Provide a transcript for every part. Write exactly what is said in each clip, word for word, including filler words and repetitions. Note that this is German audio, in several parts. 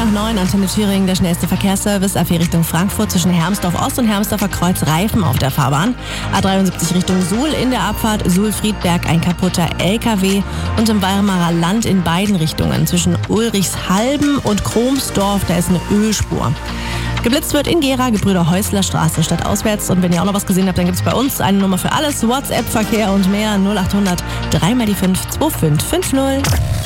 nach neun, Antenne Thüringen, der schnellste Verkehrsservice. A vier Richtung Frankfurt zwischen Hermsdorf Ost und Hermsdorfer Kreuz, Reifen auf der Fahrbahn. A dreiundsiebzig Richtung Suhl in der Abfahrt, Suhl-Friedberg, ein kaputter L K W. Und im Weimarer Land in beiden Richtungen zwischen Ulrichshalben und Kromsdorf, da ist eine Ölspur. Geblitzt wird in Gera, Gebrüder Häusler Straße stadtauswärts. Und wenn ihr auch noch was gesehen habt, dann gibt es bei uns eine Nummer für alles. WhatsApp, Verkehr und mehr. null acht hundert drei mal die fünf zwei fünf fünf null.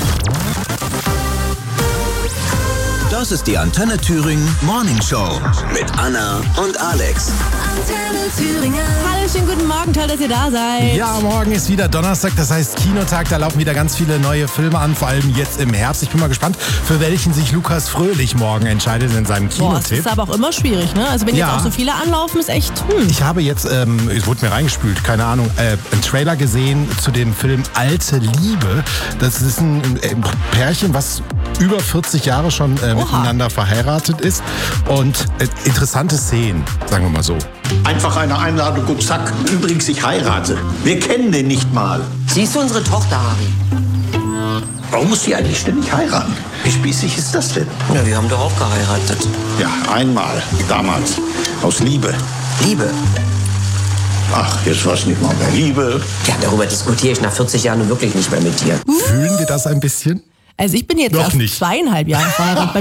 Das ist die Antenne Thüringen Morning Show mit Anna und Alex. Antenne Thüringen. Hallo, schönen guten Morgen, toll, dass ihr da seid. Ja, morgen ist wieder Donnerstag, das heißt Kinotag. Da laufen wieder ganz viele neue Filme an, vor allem jetzt im Herbst. Ich bin mal gespannt, für welchen sich Lukas Fröhlich morgen entscheidet in seinem Boah, das Kinotipp. ist aber auch immer schwierig, ne? Also wenn Ja. jetzt auch so viele anlaufen, ist echt, hm. Ich habe jetzt, ähm, es wurde mir reingespült, keine Ahnung, äh, einen Trailer gesehen zu dem Film Alte Liebe. Das ist ein, ein Pärchen, was über vierzig Jahre schon äh, miteinander verheiratet ist. Und äh, interessante Szenen, sagen wir mal so. Einfach eine Einladung und zack. Übrigens, ich heirate. Wir kennen den nicht mal. Sie ist unsere Tochter, Harry. Warum muss sie eigentlich ständig heiraten? Wie spießig ist das denn? Ja, wir haben doch auch geheiratet. Ja, einmal. Damals. Aus Liebe. Liebe. Ach, jetzt war es nicht mal mehr Liebe. Ja, darüber diskutiere ich nach vierzig Jahren nun wirklich nicht mehr mit dir. Fühlen wir das ein bisschen? Also ich bin jetzt Noch erst nicht. zweieinhalb Jahre verheiratet.